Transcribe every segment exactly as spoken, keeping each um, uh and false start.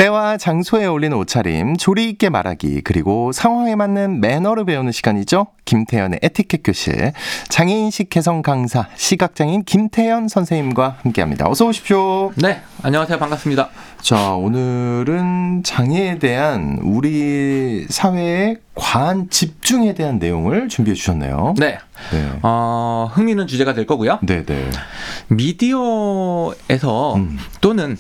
때와 장소에 어울리는 옷차림, 조리 있게 말하기, 그리고 상황에 맞는 매너를 배우는 시간이죠. 김태현의 에티켓 교실, 장애인식 개성 강사, 시각장애인 김태현 선생님과 함께합니다. 어서 오십시오. 네, 안녕하세요. 반갑습니다. 자, 오늘은 장애에 대한 우리 사회의 과한 집중에 대한 내용을 준비해 주셨네요. 네, 네. 어, 흥미있는 주제가 될 거고요. 네네. 미디어에서 음. 또는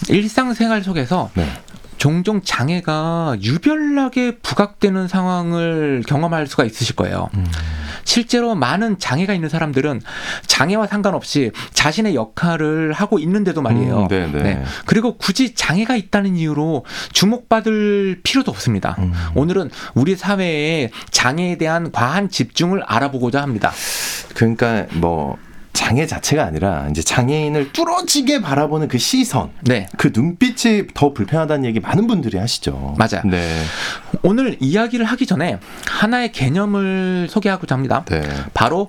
일상생활 속에서 네. 종종 장애가 유별나게 부각되는 상황을 경험할 수가 있으실 거예요. 음. 실제로 많은 장애가 있는 사람들은 장애와 상관없이 자신의 역할을 하고 있는데도 말이에요. 음, 네. 그리고 굳이 장애가 있다는 이유로 주목받을 필요도 없습니다. 음. 오늘은 우리 사회의 장애에 대한 과한 집중을 알아보고자 합니다. 그러니까 뭐 장애 자체가 아니라 이제 장애인을 뚫어지게 바라보는 그 시선, 네. 그 눈빛이 더 불편하다는 얘기 많은 분들이 하시죠. 맞아요. 네. 오늘 이야기를 하기 전에 하나의 개념을 소개하고자 합니다. 네. 바로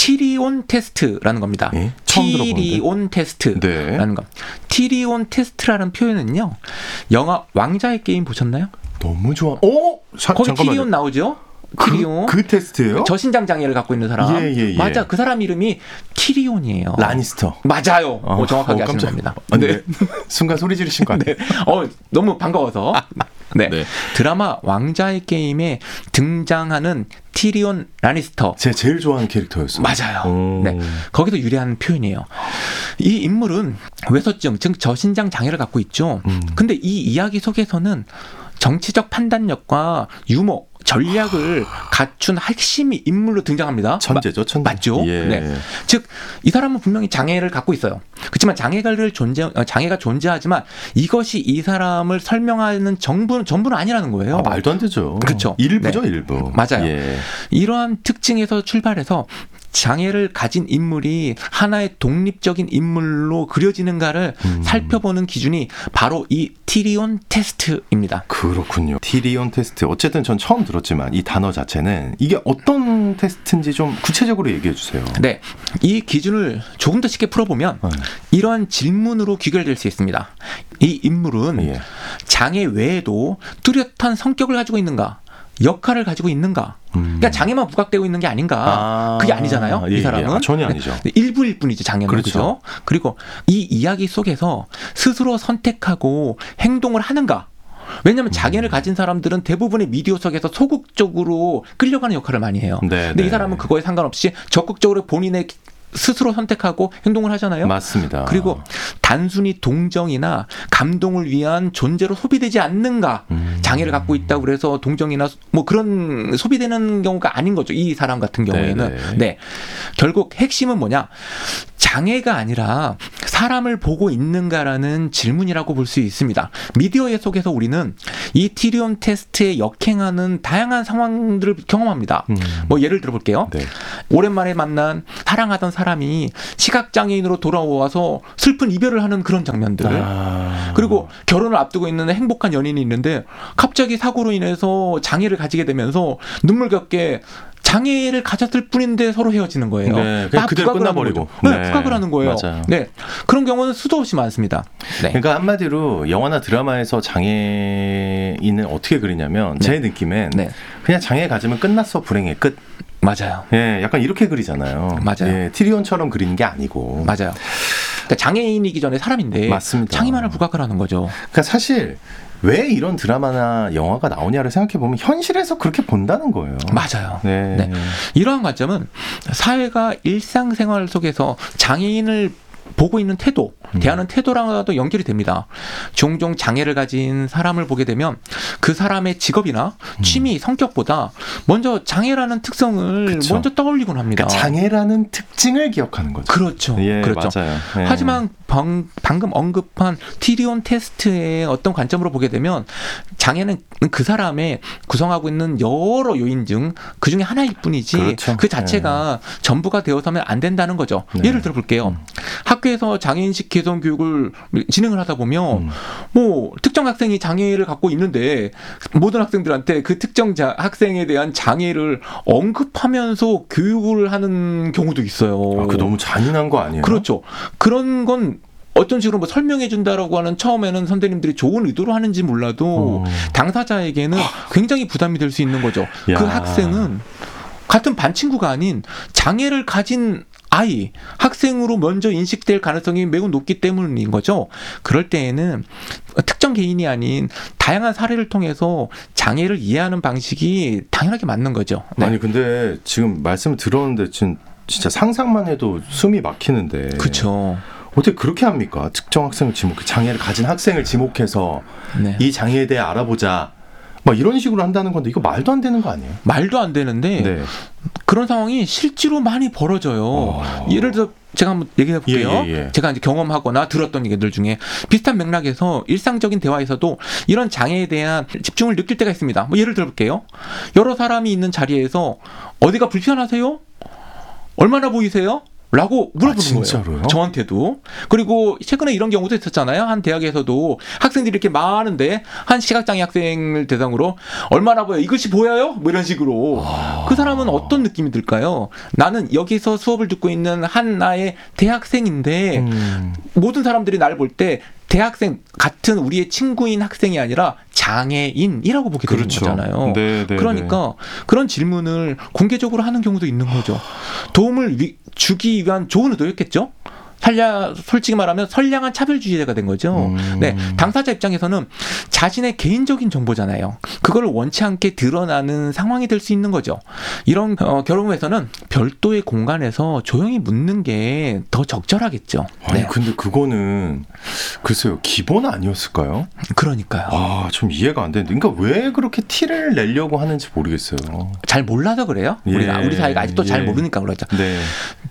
티리온 테스트라는 겁니다. 예? 처음 들어보는데. 티리온 테스트라는 네. 거. 티리온 테스트라는 표현은요. 영화 왕자의 게임 보셨나요? 너무 좋아. 어? 자, 거기 잠깐만요. 티리온 나오죠? 그, 그 테스트예요? 저신장 장애를 갖고 있는 사람. 예, 예, 예. 맞아. 그 사람 이름이 티리온이에요. 라니스터. 맞아요. 어, 어, 정확하게 어, 아시는 겁니다. 아, 네. 순간 소리 지르신 거 아니에요? 네. 어, 너무 반가워서. 네. 네. 드라마 왕자의 게임에 등장하는 티리온 라니스터. 제 제일 좋아하는 캐릭터였어요. 맞아요. 오. 네. 거기서 유래한 표현이에요. 이 인물은 외소증, 즉 저신장 장애를 갖고 있죠. 음. 근데 이 이야기 속에서는 정치적 판단력과 유머, 전략을 갖춘 핵심이 인물로 등장합니다. 천재죠, 천재. 맞죠? 예. 네. 즉, 이 사람은 분명히 장애를 갖고 있어요. 그렇지만 장애가를 존재, 장애가 존재하지만 이것이 이 사람을 설명하는 정부는, 전부는 아니라는 거예요. 아, 말도 안 되죠. 그렇죠. 일부죠, 네. 일부. 맞아요. 예. 이러한 특징에서 출발해서 장애를 가진 인물이 하나의 독립적인 인물로 그려지는가를 음. 살펴보는 기준이 바로 이 티리온 테스트입니다. 그렇군요. 티리온 테스트. 어쨌든 전 처음 들었지만 이 단어 자체는 이게 어떤 테스트인지 좀 구체적으로 얘기해 주세요. 네. 이 기준을 조금 더 쉽게 풀어보면 네. 이러한 질문으로 귀결될 수 있습니다. 이 인물은 예. 장애 외에도 뚜렷한 성격을 가지고 있는가? 역할을 가지고 있는가? 음. 그러니까 장애만 부각되고 있는 게 아닌가? 아, 그게 아니잖아요. 예, 이 사람은. 예. 아, 전혀 아니죠. 네, 일부일 뿐이죠. 장애는. 그렇죠. 그렇죠? 그리고 이 이야기 속에서 스스로 선택하고 행동을 하는가? 왜냐하면 장애를 가진 사람들은 대부분의 미디어 속에서 소극적으로 끌려가는 역할을 많이 해요. 네, 근데 네. 이 사람은 그거에 상관없이 적극적으로 본인의 스스로 선택하고 행동을 하잖아요. 맞습니다. 그리고 단순히 동정이나 감동을 위한 존재로 소비되지 않는가. 음. 장애를 갖고 있다고 그래서 동정이나 뭐 그런 소비되는 경우가 아닌 거죠. 이 사람 같은 경우에는. 네네. 네. 결국 핵심은 뭐냐. 장애가 아니라 사람을 보고 있는가라는 질문이라고 볼 수 있습니다. 미디어 속에서 우리는 이 티리온 테스트에 역행하는 다양한 상황들을 경험합니다. 음. 뭐 예를 들어볼게요. 네. 오랜만에 만난 사랑하던 사람이 시각장애인으로 돌아와서 슬픈 이별을 하는 그런 장면들. 아. 그리고 결혼을 앞두고 있는 행복한 연인이 있는데 갑자기 사고로 인해서 장애를 가지게 되면서 눈물겹게 장애를 가졌을 뿐인데 서로 헤어지는 거예요. 네, 그냥 그대로 끝나버리고. 네, 네, 부각을 하는 거예요. 맞아요. 네, 그런 경우는 수도 없이 많습니다. 네. 그러니까 한마디로 영화나 드라마에서 장애인을 어떻게 그리냐면 네. 제 느낌엔 네. 그냥 장애 가지면 끝났어, 불행해, 끝. 맞아요. 예, 약간 이렇게 그리잖아요. 맞아요. 예, 티리온처럼 그리는 게 아니고. 맞아요. 그러니까 장애인이기 전에 사람인데 맞습니다. 장애만을 부각을 하는 거죠. 그러니까 사실 왜 이런 드라마나 영화가 나오냐를 생각해보면 현실에서 그렇게 본다는 거예요. 맞아요. 네. 네. 이러한 관점은 사회가 일상생활 속에서 장애인을 보고 있는 태도, 대하는 태도랑도 연결이 됩니다. 종종 장애를 가진 사람을 보게 되면 그 사람의 직업이나 취미, 음. 성격보다 먼저 장애라는 특성을 그쵸. 먼저 떠올리곤 합니다. 그러니까 장애라는 특징을 기억하는 거죠. 그렇죠. 예, 그렇죠. 맞아요. 예. 하지만 방, 방금 언급한 티리온 테스트의 어떤 관점으로 보게 되면 장애는 그 사람의 구성하고 있는 여러 요인 중 그 중에 하나일 뿐이지 그렇죠. 그 자체가 예. 전부가 되어서는 안 된다는 거죠. 네. 예를 들어볼게요. 음. 학교에서 장애인식 개선 교육을 진행을 하다 보면 음. 뭐 특정 학생이 장애를 갖고 있는데 모든 학생들한테 그 특정 자, 학생에 대한 장애를 언급하면서 교육을 하는 경우도 있어요. 아, 그 너무 잔인한 거 아니에요? 그렇죠. 그런 건 어떤 식으로 뭐 설명해 준다라고 하는 처음에는 선생님들이 좋은 의도로 하는지 몰라도 어. 당사자에게는 굉장히 부담이 될 수 있는 거죠. 야. 그 학생은 같은 반 친구가 아닌 장애를 가진 아이, 학생으로 먼저 인식될 가능성이 매우 높기 때문인 거죠. 그럴 때에는 특정 개인이 아닌 다양한 사례를 통해서 장애를 이해하는 방식이 당연하게 맞는 거죠. 네. 아니 근데 지금 말씀을 들었는데 지금 진짜 상상만 해도 숨이 막히는데. 그렇죠. 어떻게 그렇게 합니까? 특정 학생을 지목, 장애를 가진 학생을 지목해서 네. 이 장애에 대해 알아보자. 막 이런 식으로 한다는 건데 이거 말도 안 되는 거 아니에요? 말도 안 되는데 네. 그런 상황이 실제로 많이 벌어져요. 어. 예를 들어 제가 한번 얘기해 볼게요. 예, 예, 예. 제가 이제 경험하거나 들었던 얘기들 중에 비슷한 맥락에서 일상적인 대화에서도 이런 장애에 대한 집중을 느낄 때가 있습니다. 뭐 예를 들어 볼게요. 여러 사람이 있는 자리에서 어디가 불편하세요? 얼마나 보이세요? 라고 물어보는 아, 거예요. 저한테도. 그리고 최근에 이런 경우도 있었잖아요. 한 대학에서도 학생들이 이렇게 많은데 한 시각장애 학생을 대상으로 얼마나 보여요? 이것이 보여요? 뭐 이런 식으로. 아. 그 사람은 어떤 느낌이 들까요? 나는 여기서 수업을 듣고 있는 한 나의 대학생인데 음. 모든 사람들이 나를 볼 때 대학생 같은 우리의 친구인 학생이 아니라 장애인이라고 보게 되는 그렇죠. 거잖아요. 네, 네, 그러니까 그런 질문을 공개적으로 하는 경우도 있는 거죠. 도움을 위, 주기 위한 좋은 의도였겠죠. 선량, 솔직히 말하면 선량한 차별주의자가 된 거죠. 음. 네, 당사자 입장에서는 자신의 개인적인 정보잖아요. 그걸 원치 않게 드러나는 상황이 될 수 있는 거죠. 이런 어, 경우에서는 별도의 공간에서 조용히 묻는 게 더 적절하겠죠. 아니 네. 근데 그거는 글쎄요 기본 아니었을까요? 그러니까요. 아 좀 이해가 안 되는데 그러니까 왜 그렇게 티를 내려고 하는지 모르겠어요. 잘 몰라서 그래요. 우리가 예, 우리 사회가 아직도 잘 예. 모르니까 그러죠. 네.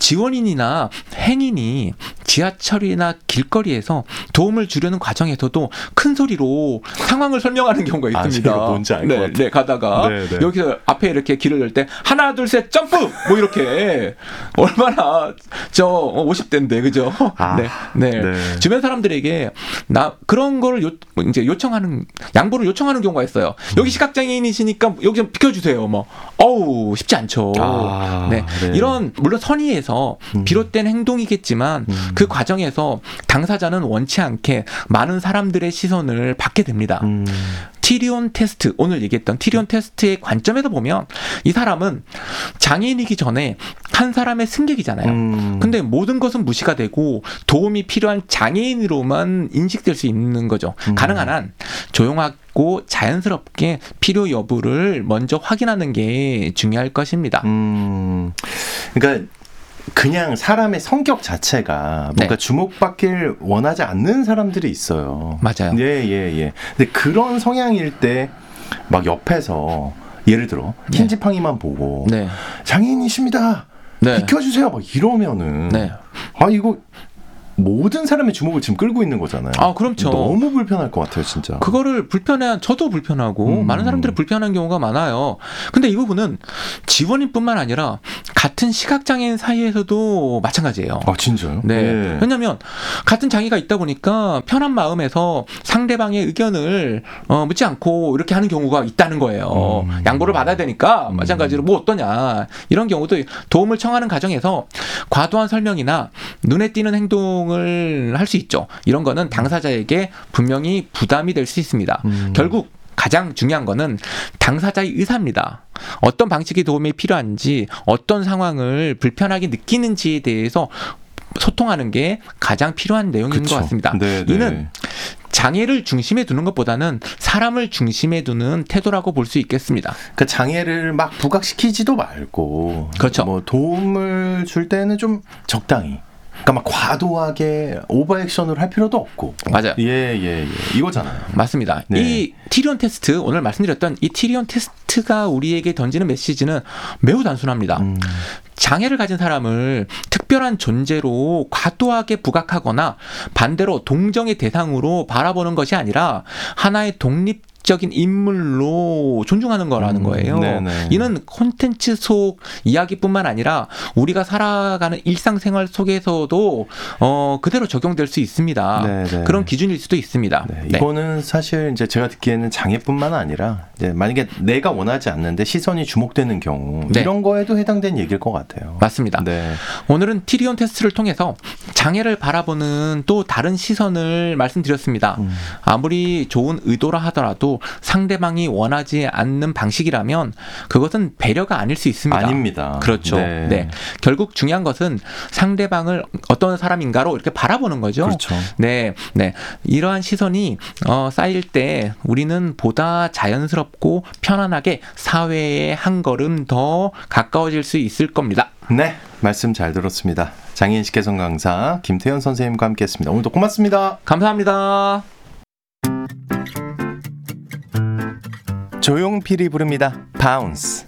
지원인이나 행인이 지하철이나 길거리에서 도움을 주려는 과정에서도 큰 소리로 상황을 설명하는 경우가 아, 있습니다. 제가 뭔지 알 것 네, 같아요. 네, 가다가 네, 네. 여기서 앞에 이렇게 길을 열 때 하나 둘 셋 점프 뭐 이렇게 얼마나 저 오십 대인데 그죠? 아, 네, 네. 네. 주변 사람들에게 나 그런 거를 요, 이제 요청하는 양보를 요청하는 경우가 있어요. 여기 시각장애인이시니까 여기 좀 비켜주세요. 뭐 어우 쉽지 않죠. 아, 네. 네. 이런 물론 선의에서 음. 비롯된 행동이겠지만 음. 그 과정에서 당사자는 원치 않게 많은 사람들의 시선을 받게 됩니다. 음. 티리온 테스트, 오늘 얘기했던 티리온 테스트의 관점에서 보면 이 사람은 장애인이기 전에 한 사람의 승객이잖아요. 음. 근데 모든 것은 무시가 되고 도움이 필요한 장애인으로만 인식될 수 있는 거죠. 음. 가능한 한 조용하고 자연스럽게 필요 여부를 먼저 확인하는 게 중요할 것입니다. 음. 그러니까 그냥 사람의 성격 자체가 뭔가 네. 주목받길 원하지 않는 사람들이 있어요. 맞아요. 예, 예, 예. 근데 그런 성향일 때 막 옆에서 예를 들어 네. 흰지팡이만 보고 네. 장애인이십니다. 네. 비켜주세요. 막 이러면은 네. 아 이거 모든 사람의 주목을 지금 끌고 있는 거잖아요. 아, 그렇죠. 너무 불편할 것 같아요, 진짜. 그거를 불편해, 저도 불편하고, 음. 많은 사람들이 불편한 경우가 많아요. 근데 이 부분은 지원인뿐만 아니라 같은 시각장애인 사이에서도 마찬가지예요. 아 진짜요? 네. 예. 왜냐하면 같은 장애가 있다 보니까 편한 마음에서 상대방의 의견을 어, 묻지 않고 이렇게 하는 경우가 있다는 거예요. 음. 양보를 받아야 되니까 음. 마찬가지로 뭐 어떠냐 이런 경우도 도움을 청하는 과정에서 과도한 설명이나 눈에 띄는 행동을 할 수 있죠. 이런 거는 당사자에게 분명히 부담이 될 수 있습니다. 음. 결국 가장 중요한 거는 당사자의 의사입니다. 어떤 방식의 도움이 필요한지, 어떤 상황을 불편하게 느끼는지에 대해서 소통하는 게 가장 필요한 내용인 그쵸. 것 같습니다. 네, 네. 이는 장애를 중심에 두는 것보다는 사람을 중심에 두는 태도라고 볼 수 있겠습니다. 그러니까 장애를 막 부각시키지도 말고, 그렇죠. 뭐 도움을 줄 때는 좀 적당히. 그러니까 막 과도하게 오버액션을 할 필요도 없고. 맞아요. 예, 예, 예. 이거잖아요. 맞습니다. 네. 이 티리온 테스트, 오늘 말씀드렸던 이 티리온 테스트가 우리에게 던지는 메시지는 매우 단순합니다. 음. 장애를 가진 사람을 특별한 존재로 과도하게 부각하거나 반대로 동정의 대상으로 바라보는 것이 아니라 하나의 독립 지적인 인물로 존중하는 거라는 거예요. 음, 이는 콘텐츠 속 이야기뿐만 아니라 우리가 살아가는 일상생활 속에서도 어, 그대로 적용될 수 있습니다. 네네. 그런 기준일 수도 있습니다. 네, 이거는 네. 사실 이제 제가 듣기에는 장애뿐만 아니라 이제 만약에 내가 원하지 않는데 시선이 주목되는 경우 네. 이런 거에도 해당되는 얘기일 것 같아요. 맞습니다. 네. 오늘은 티리온 테스트를 통해서 장애를 바라보는 또 다른 시선을 말씀드렸습니다. 음. 아무리 좋은 의도라 하더라도 상대방이 원하지 않는 방식이라면 그것은 배려가 아닐 수 있습니다. 아닙니다. 그렇죠. 네. 네. 결국 중요한 것은 상대방을 어떤 사람인가로 이렇게 바라보는 거죠. 그렇죠. 네, 네. 이러한 시선이 어, 쌓일 때 우리는 보다 자연스럽고 편안하게 사회에 한 걸음 더 가까워질 수 있을 겁니다. 네, 말씀 잘 들었습니다. 장애인식 개선 강사 김태현 선생님과 함께했습니다. 오늘도 고맙습니다. 감사합니다. 조용필이 부릅니다. 바운스.